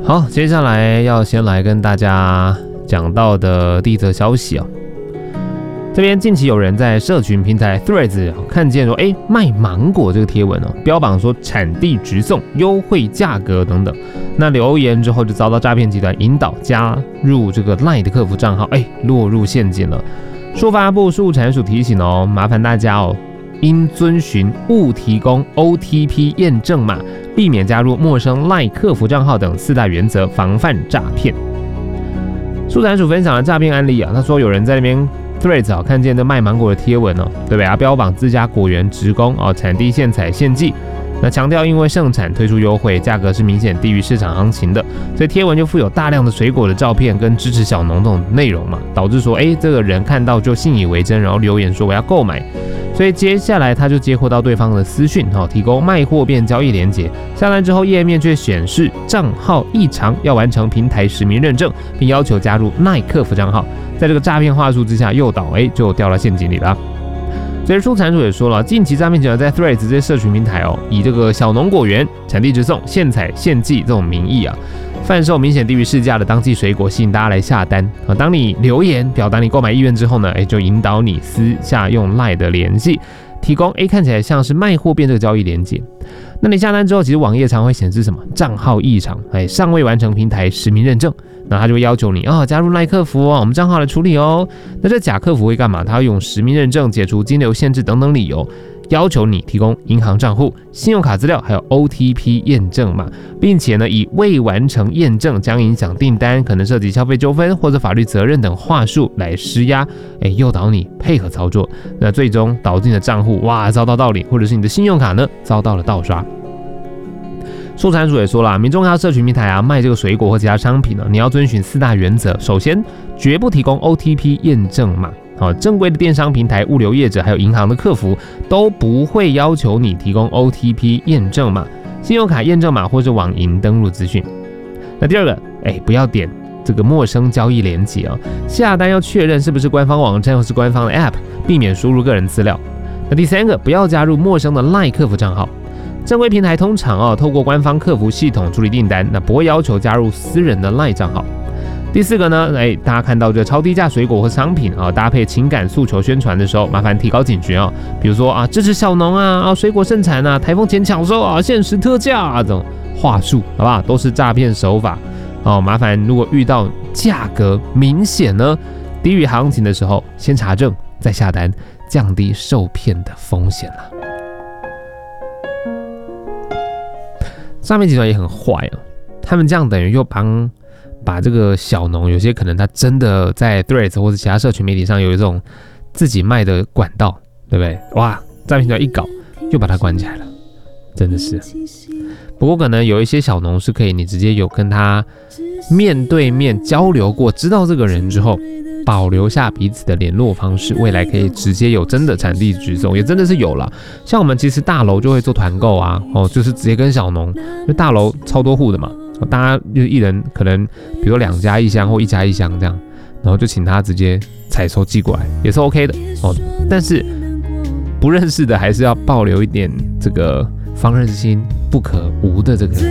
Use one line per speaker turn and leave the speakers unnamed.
好，接下来要先来跟大家讲到的第一则消息啊。这边近期有人在社群平台 Threads 看见说，卖芒果这个贴文哦，标榜说产地直送、优惠价格等等。那留言之后就遭到诈骗集团引导加入这个 LINE 的客服账号，落入陷阱了。数发部数产署提醒哦，麻烦大家哦，应遵循勿提供 OTP 验证码，避免加入陌生 LINE 客服账号等4大原则，防范诈骗。数产署分享了诈骗案例啊，他说有人在那边Threads 看见这卖芒果的贴文哦，对不对？标榜自家果园直供哦，产地现采现寄。那强调因为盛产推出优惠，价格是明显低于市场行情的，所以贴文就附有大量的水果的照片跟支持小农这种内容嘛，导致说这个人看到就信以为真，然后留言说我要购买。所以接下来他就接获到对方的私讯，提供卖货变交易连结，下单之后页面却显示账号异常，要完成平台实名认证，并要求加入 LINE 客服账号。在这个诈骗话术之下，诱导就掉到陷阱里了。所以数产署也说了，近期诈骗集团在 Threads 这些社群平台以这个小农果园、产地直送、现采现寄这种名义贩售明显低于市价的当季水果，吸引大家来下单当你留言表达你购买意愿之后呢，就引导你私下用 LINE 的联系，提供看起来像是卖货变这个交易连结。那你下单之后，其实网页常会显示什么账号异常，尚未完成平台实名认证，那他就会要求你加入 LINE 客服我们账号来处理哦。那这假客服会干嘛？他会用实名认证、解除金流限制等等理由，要求你提供银行账户、信用卡资料，还有 OTP 验证码，并且呢以未完成验证将影响订单、可能涉及消费纠纷或者法律责任等话术来施压，诱导你配合操作，那最终导致你的账户遭到盗领，或者是你的信用卡呢遭到了盗刷。数产署也说了，民众要社群平台卖这个水果或其他商品你要遵循4大原则。首先，绝不提供 OTP 验证码。正规的电商平台、物流业者还有银行的客服都不会要求你提供 OTP 验证码、信用卡验证码或是网银登录资讯。那第二个，不要点这个陌生交易连结下单要确认是不是官方网站或是官方的 App， 避免输入个人资料。那第三个，不要加入陌生的 LINE 客服账号。正规平台通常透过官方客服系统处理订单，那不会要求加入私人的 LINE 账号。第四个呢，大家看到这超低价水果或商品搭配情感诉求宣传的时候，麻烦提高警觉比如说支持小农水果盛产台风前抢收限时特价这种话术，好不好？都是诈骗手法麻烦如果遇到价格明显呢低于行情的时候，先查证再下单，降低受骗的风险啦。诈骗集团也很坏他们这样等于又把这个小农，有些可能他真的在 Threads 或者其他社群媒体上有一种自己卖的管道，对不对？诈骗集团一搞又把它关起来了，真的是。不过可能有一些小农是可以你直接有跟他面对面交流过，知道这个人之后，保留下彼此的联络方式，未来可以直接有真的产地直送，也真的是有啦。像我们其实大楼就会做团购就是直接跟小农，因为大楼超多户的嘛，大家就一人可能比如说2家1箱或1家1箱这样，然后就请他直接采收寄过来，也是 OK 的但是不认识的还是要保留一点这个防人之心不可无的这个